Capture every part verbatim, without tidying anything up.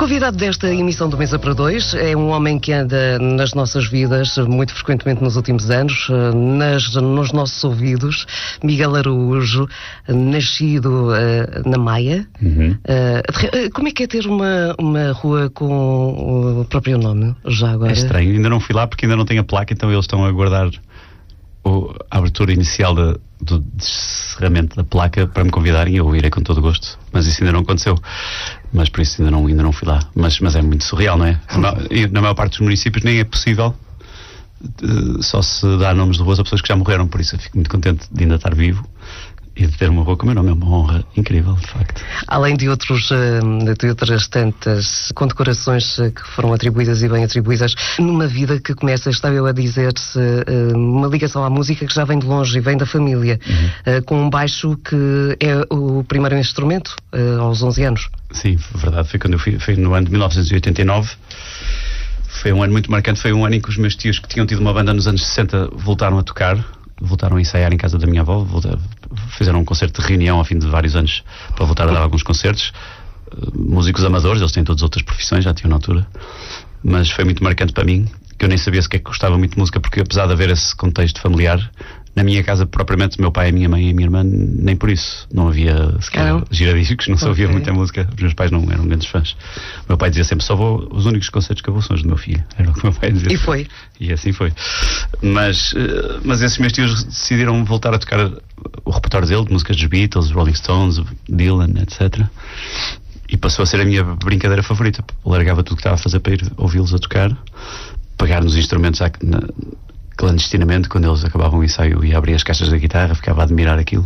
convidado desta emissão do Mesa para Dois é um homem que anda nas nossas vidas muito frequentemente nos últimos anos, nas, nos nossos ouvidos. Miguel Araújo, nascido uh, na Maia. Uhum. Uh, como é que é ter uma, uma rua com o próprio nome, já agora? É estranho, ainda não fui lá porque ainda não tenho a placa, então eles estão a guardar o, a abertura inicial da, do descerramento da placa para me convidarem e eu irei com todo o gosto. Mas isso ainda não aconteceu. Mas por isso ainda não, ainda não fui lá. Mas, mas é muito surreal, não é? E na maior parte dos municípios nem é possível uh, só se dar nomes de ruas a pessoas que já morreram. Por isso eu fico muito contente de ainda estar vivo e de ter uma rua com o meu nome. É uma honra incrível, de facto. Além de, outros, de outras tantas condecorações que foram atribuídas e bem atribuídas, numa vida que começa, estava eu a dizer-se, uma ligação à música que já vem de longe e vem da família, uhum. com um baixo que é o primeiro instrumento aos onze anos. Sim, verdade. Foi quando eu fui, foi no ano de mil novecentos e oitenta e nove. Foi um ano muito marcante. Foi um ano em que os meus tios, que tinham tido uma banda nos anos sessenta, voltaram a tocar. Voltaram a ensaiar em casa da minha avó. Voltaram, fizeram um concerto de reunião ao fim de vários anos para voltar a dar alguns concertos. Uh, músicos amadores, eles têm todas outras profissões, já tinham na altura. Mas foi muito marcante para mim, que eu nem sabia sequer que gostava muito de música, porque apesar de haver esse contexto familiar, na minha casa propriamente, meu pai, a minha mãe e a minha irmã, nem por isso. Não havia sequer giradiscos, não se ouvia okay. muita música. Os meus pais não eram grandes fãs. O meu pai dizia sempre, só vou, os únicos concertos que eu vou são os do meu filho. Era o que o meu pai dizia. E foi. E assim foi. Mas, mas esses meus tios decidiram voltar a tocar o repertório dele, de músicas dos Beatles, Rolling Stones, Dylan, etcétera. E passou a ser a minha brincadeira favorita. Eu largava tudo que estava a fazer para ir ouvi-los a tocar, pegar nos instrumentos na, clandestinamente, quando eles acabavam o ensaio, ia abrir as caixas da guitarra, ficava a admirar aquilo.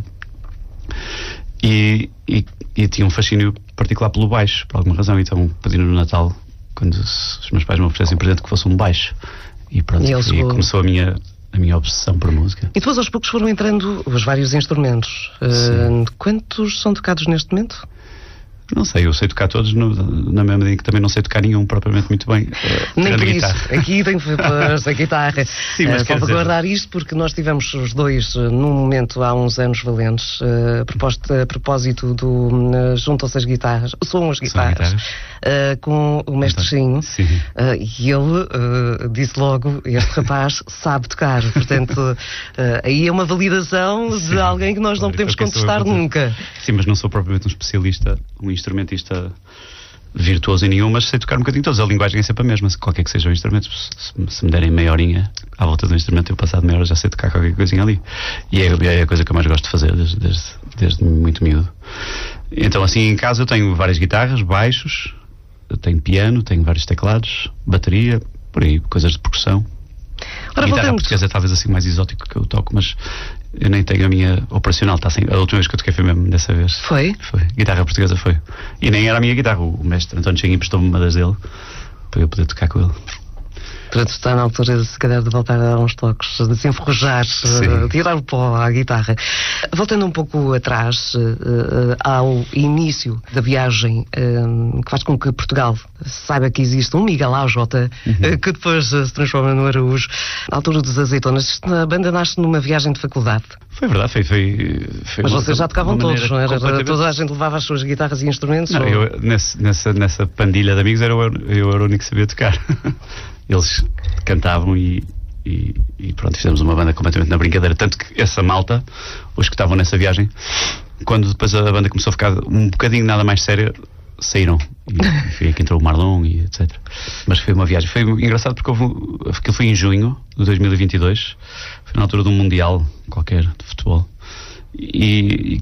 E, e, e tinha um fascínio particular pelo baixo, por alguma razão. Então pediram no Natal, quando os meus pais me oferecessem um presente, que fosse um baixo. E pronto, e, e começou a minha, a minha obsessão por música. E depois aos poucos foram entrando os vários instrumentos. Uh, quantos são tocados neste momento? Não sei, eu sei tocar todos no, na mesma medida que também não sei tocar nenhum propriamente muito bem. Uh, Nem por isso, aqui tem que pôr a guitarra. Sim, mas uh, só para dizer... guardar isto, porque nós tivemos os dois uh, num momento há uns anos valentes, uh, a, proposta, a propósito do uh, Juntam-se as guitarras, são as guitarras, uh, com o mestre Chinho, uh, e ele uh, disse logo, este rapaz sabe tocar, portanto uh, aí é uma validação Sim. de alguém que nós não podemos contestar nunca. Sim, mas não sou propriamente um especialista, um instrumentista virtuoso em nenhum, mas sei tocar um bocadinho todos. A linguagem é sempre a mesma, qualquer que seja o instrumento. Se, se me derem meia horinha à volta do instrumento, eu passado meia hora já sei tocar qualquer coisinha ali. E é, é a coisa que eu mais gosto de fazer desde, desde, desde muito miúdo. Então assim, em casa eu tenho várias guitarras, baixos, eu tenho piano, tenho vários teclados, bateria, por aí, coisas de percussão. Ora, a guitarra voltamos. portuguesa é talvez assim mais exótico que eu toco, mas eu nem tenho a minha operacional, tá sem, a última vez que eu toquei foi mesmo dessa vez. Foi? Foi, guitarra portuguesa foi. E nem era a minha guitarra, o mestre António Chinho emprestou-me uma das dele para eu poder tocar com ele. Portanto, está na altura, se calhar, de voltar a dar uns toques, de se enferrujar, uh, tirar o pó à guitarra. Voltando um pouco atrás, uh, uh, ao início da viagem, uh, que faz com que Portugal saiba que existe um Miguel A J, uhum. uh, que depois uh, se transforma no Araújo. Na altura dos Azeitonas, a banda nasce numa viagem de faculdade. Foi verdade, foi... foi, foi Mas uma, vocês já tocavam todos, não era? Completamente... Toda a gente levava as suas guitarras e instrumentos? Não, ou... eu, nesse, nessa, nessa pandilha de amigos, era eu, eu era o único que sabia tocar. Eles cantavam e, e, e pronto, fizemos uma banda completamente na brincadeira. Tanto que essa malta, os que estavam nessa viagem, quando depois a banda começou a ficar um bocadinho nada mais séria, saíram. E foi aí que entrou o Marlon e etcétera. Mas foi uma viagem. Foi engraçado porque houve, aquilo foi em junho de dois mil e vinte e dois. Foi na altura de um mundial qualquer de futebol. E,